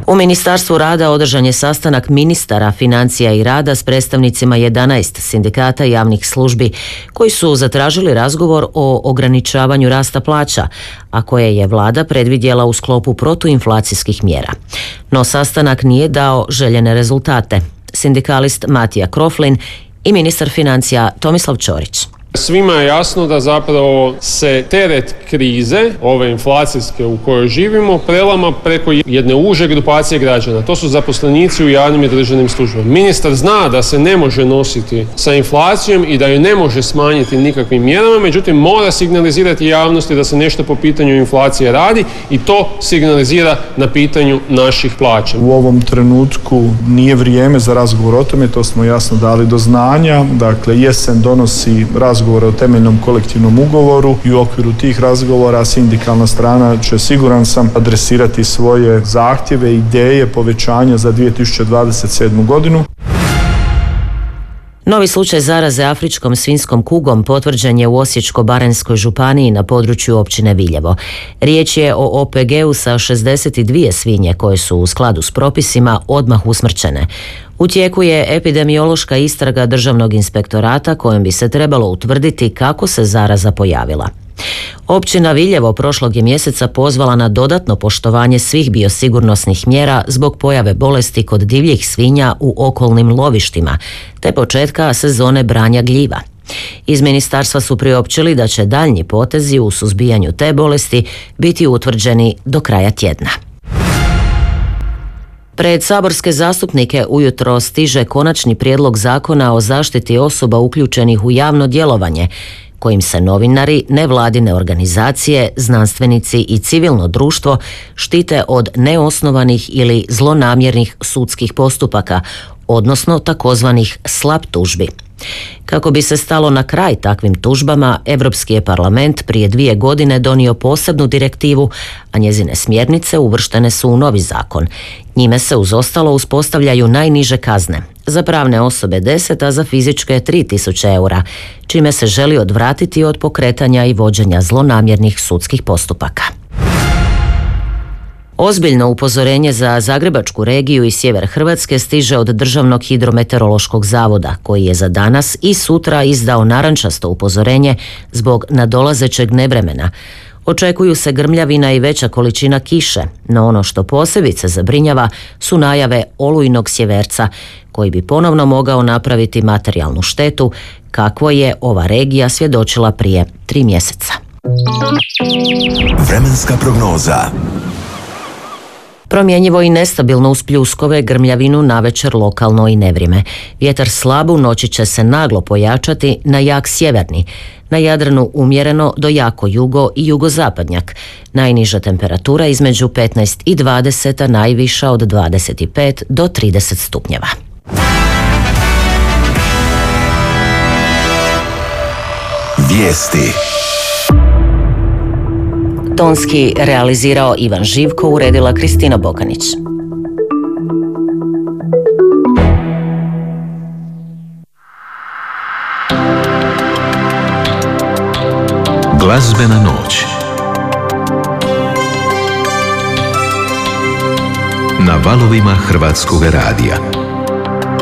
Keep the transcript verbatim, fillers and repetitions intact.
U Ministarstvu rada održan je sastanak ministara financija i rada s predstavnicima jedanaest sindikata javnih službi koji su zatražili razgovor o ograničavanju rasta plaća, a koje je vlada predvidjela u sklopu protuinflacijskih mjera. No sastanak nije dao željene rezultate. Sindikalist Matija Kroflin i ministar financija Tomislav Ćorić. Svima je jasno da zapravo se teret krize, ove inflacijske u kojoj živimo, prelama preko jedne uže grupacije građana. To su zaposlenici u javnim i državnim službama. Ministar zna da se ne može nositi sa inflacijom i da ju ne može smanjiti nikakvim mjerama, međutim mora signalizirati javnosti da se nešto po pitanju inflacije radi i to signalizira na pitanju naših plaća. U ovom trenutku nije vrijeme za razgovor o tome, to smo jasno dali do znanja. Dakle, jesen donosi razgovor o temeljnom kolektivnom ugovoru i u okviru tih razgovora sindikalna strana će, siguran sam, adresirati svoje zahtjeve i ideje povećanja za dvije tisuće dvadeset sedmu. godinu. Novi slučaj zaraze afričkom svinjskom kugom potvrđen je u Osječko-baranjskoj županiji na području općine Viljevo. Riječ je o O P G-u sa šezdeset dvije svinje koje su u skladu s propisima odmah usmrćene. U tijeku je epidemiološka istraga Državnog inspektorata kojom bi se trebalo utvrditi kako se zaraza pojavila. Općina Viljevo prošlog je mjeseca pozvala na dodatno poštovanje svih biosigurnosnih mjera zbog pojave bolesti kod divljih svinja u okolnim lovištima, te početka sezone branja gljiva. Iz ministarstva su priopćili da će daljnji potezi u suzbijanju te bolesti biti utvrđeni do kraja tjedna. Pred saborske zastupnike ujutro stiže konačni prijedlog zakona o zaštiti osoba uključenih u javno djelovanje, kojim se novinari, nevladine organizacije, znanstvenici i civilno društvo štite od neosnovanih ili zlonamjernih sudskih postupaka, odnosno takozvanih slap tužbi. Kako bi se stalo na kraj takvim tužbama, Europski je parlament prije dvije godine donio posebnu direktivu, a njezine smjernice uvrštene su u novi zakon. Njime se uz ostalo uspostavljaju najniže kazne. Za pravne osobe deset, a za fizičke tri tisuće eura, čime se želi odvratiti od pokretanja i vođenja zlonamjernih sudskih postupaka. Ozbiljno upozorenje za Zagrebačku regiju i sjever Hrvatske stiže od Državnog hidrometeorološkog zavoda, koji je za danas i sutra izdao narančasto upozorenje zbog nadolazećeg nevremena. Očekuju se grmljavina i veća količina kiše, no ono što posebice zabrinjava su najave olujnog sjeverca, koji bi ponovno mogao napraviti materijalnu štetu, kakvo je ova regija svjedočila prije tri mjeseca. Vremenska prognoza. Promjenjivo i nestabilno uz pljuskove, grmljavinu navečer lokalno i nevrijeme. Vjetar slab u noći će se naglo pojačati na jak sjeverni. Na Jadranu umjereno do jako jugo i jugozapadnjak. Najniža temperatura između petnaest i dvadeset, a najviša od dvadeset pet do trideset stupnjeva. Vijesti. Tonski realizirao Ivan Živko, uredila Kristina Bokanić. Glazbena noć. Na valovima Hrvatskog radija.